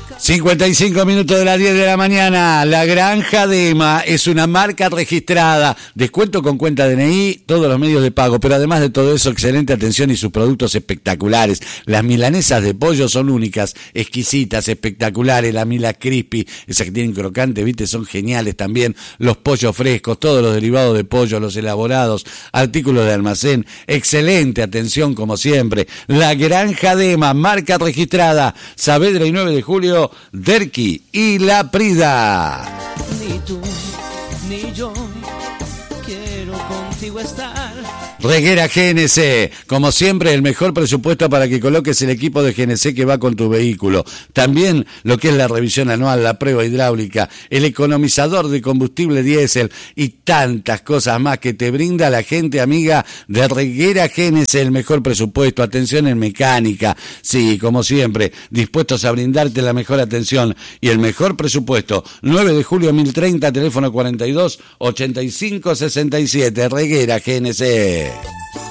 55 minutos de las 10 de la mañana. La Granja de Ema es una marca registrada. Descuento con cuenta DNI, todos los medios de pago. Pero además de todo eso, excelente atención y sus productos espectaculares. Las milanesas de pollo son únicas, exquisitas, espectaculares. La Mila Crispy, esas que tienen crocante, viste, son geniales también. Los pollos frescos, todos los derivados de pollo, los elaborados, artículos de almacén. Excelente atención como siempre. La Granja de Ema, marca registrada. Saavedra y 9 de julio. Derqui y La Prida. Ni tú, ni yo, quiero contigo estar. Reguera GNC, como siempre el mejor presupuesto para que coloques el equipo de GNC que va con tu vehículo. También lo que es la revisión anual, la prueba hidráulica, el economizador de combustible diésel y tantas cosas más que te brinda la gente amiga de Reguera GNC, el mejor presupuesto, atención en mecánica. Sí, como siempre, dispuestos a brindarte la mejor atención y el mejor presupuesto. 9 de julio 1030, teléfono 42 85 67, Reguera GNC.